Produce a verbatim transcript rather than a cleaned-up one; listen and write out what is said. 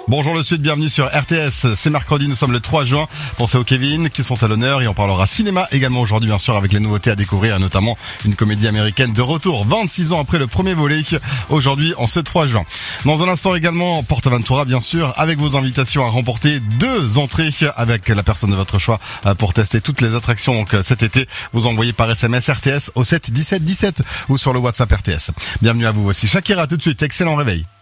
Bonjour le Sud, bienvenue sur R T S. C'est mercredi, nous sommes le trois juin. Pensez aux Kevin qui sont à l'honneur et on parlera cinéma également aujourd'hui bien sûr avec les nouveautés à découvrir, notamment une comédie américaine de retour vingt-six ans après le premier volet, aujourd'hui en ce trois juin. Dans un instant également, PortAventura bien sûr, avec vos invitations à remporter deux entrées avec la personne de votre choix pour tester toutes les attractions donc cet été. Vous envoyez par S M S R T S au sept dix-sept dix-sept ou sur le WhatsApp R T S. Bienvenue à vous, voici Shakira tout de suite, excellent réveil.